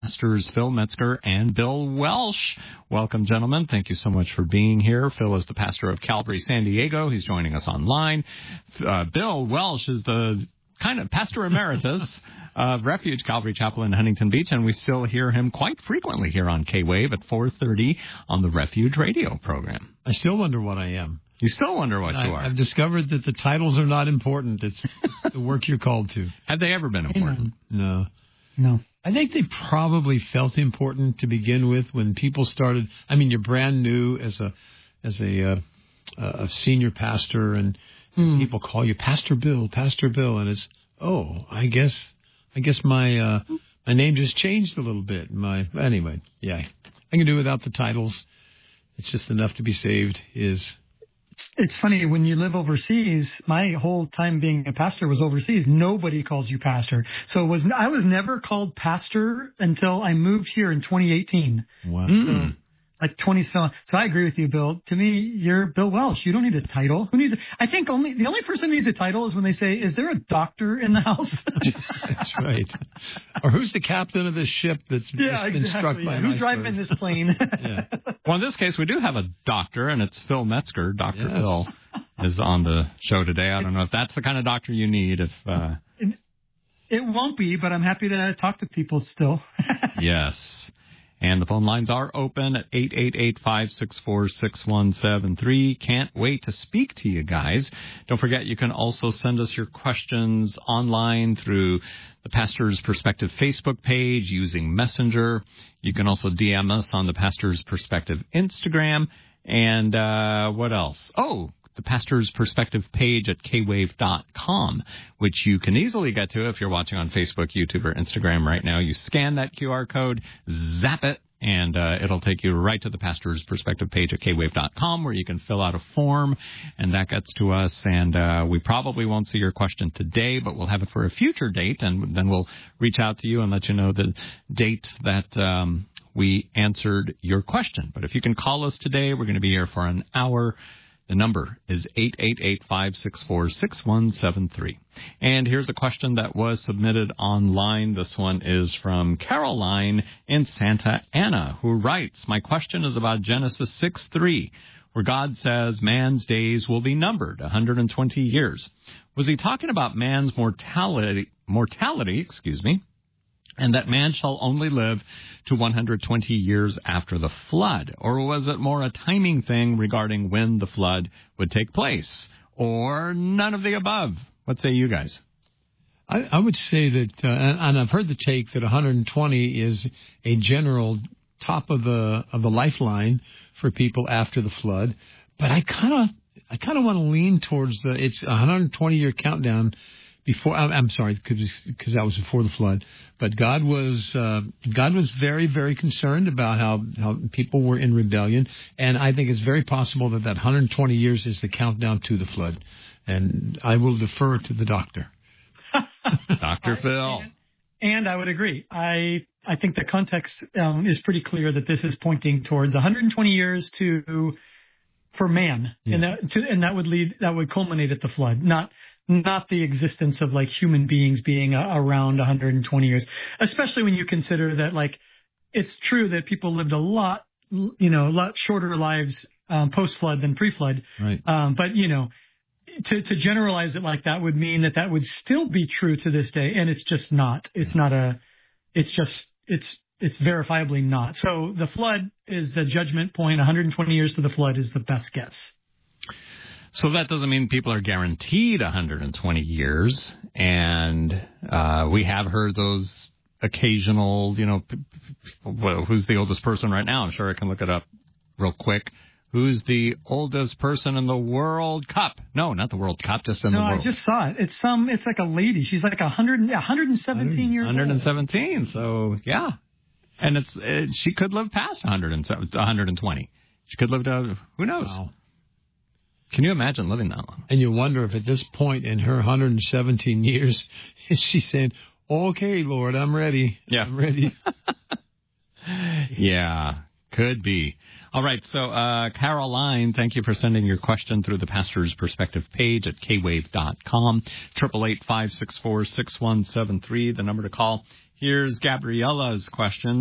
Pastors Phil Metzger and Bill Welsh. Welcome, gentlemen. Thank you so much for being here. Phil is the pastor of Calvary San Diego. He's joining us online. Bill Welsh is the kind of pastor emeritus of Refuge Calvary Chapel in Huntington Beach, and we still hear him quite frequently here on K-Wave at 4:30 on the Refuge radio program. I still wonder what I am. You still wonder what you are. I've discovered that the titles are not important. It's the work you're called to. Have they ever been important? No. No. I think they probably felt important to begin with when people started. I mean, you're brand new as a senior pastor, and people call you Pastor Bill, and it's I guess my name just changed a little bit. Anyway, yeah, I can do without the titles. It's just enough to be saved. It's funny, when you live overseas, my whole time being a pastor was overseas. Nobody calls you pastor. So I was never called pastor until I moved here in 2018. Wow. So, like 27. So I agree with you, Bill. To me, you're Bill Welsh. You don't need a title. Who needs I think the only person who needs a title is when they say, is there a doctor in the house? That's right. Or who's the captain of this ship that's been struck by an Who's iceberg? driving this plane? Yeah. Well, in this case, we do have a doctor, and it's Phil Metzger. Dr. Phil is on the show today. I don't know if that's the kind of doctor you need. It won't be, but I'm happy to talk to people still. Yes. And the phone lines are open at 888-564-6173. Can't wait to speak to you guys. Don't forget, you can also send us your questions online through the Pastor's Perspective Facebook page using Messenger. You can also DM us on the Pastor's Perspective Instagram. And what else? The Pastor's Perspective page at kwave.com, which you can easily get to if you're watching on Facebook, YouTube, or Instagram right now. You scan that QR code, zap it, and it'll take you right to the Pastor's Perspective page at kwave.com, where you can fill out a form, and that gets to us. And we probably won't see your question today, but we'll have it for a future date, and then we'll reach out to you and let you know the date that we answered your question. But if you can call us today, we're going to be here for an hour. The number is 888-564-6173. And here's a question that was submitted online. This one is from Caroline in Santa Ana, who writes, my question is about Genesis 6:3, where God says man's days will be numbered, 120 years. Was he talking about man's mortality, and that man shall only live to 120 years after the flood? Or was it more a timing thing regarding when the flood would take place? Or none of the above? What say you guys? I would say that, and I've heard the take that 120 is a general top of the lifeline for people after the flood. But I kind of want to lean towards it's a 120-year countdown. I'm sorry, because that was before the flood. But God was very, very concerned about how people were in rebellion, and I think it's very possible that 120 years is the countdown to the flood. And I will defer to the doctor, Dr. Phil. And I would agree. I think the context is pretty clear that this is pointing towards 120 years for man, yeah. and that would culminate at the flood, not the existence of like human beings being around 120 years, especially when you consider that like it's true that people lived a lot shorter lives post-flood than pre-flood. Right. But to generalize it like that would mean that would still be true to this day, and it's just not. It's verifiably not. So the flood is the judgment point. 120 years to the flood is the best guess. So that doesn't mean people are guaranteed 120 years. And we have heard those occasional, who's the oldest person right now? I'm sure I can look it up real quick. Who's the oldest person in the World Cup? No, not the World Cup, just in the world. No, I just saw it. It's like a lady. She's like 117 years old. 117. So, yeah. And she could live past 120. She could live to, who knows? Wow. Can you imagine living that long? And you wonder if at this point in her 117 years, is she saying, okay, Lord, I'm ready. Yeah. I'm ready. Yeah, could be. All right, so Caroline, thank you for sending your question through the Pastor's Perspective page at kwave.com, 888-564-6173, the number to call Here's Gabriella's question.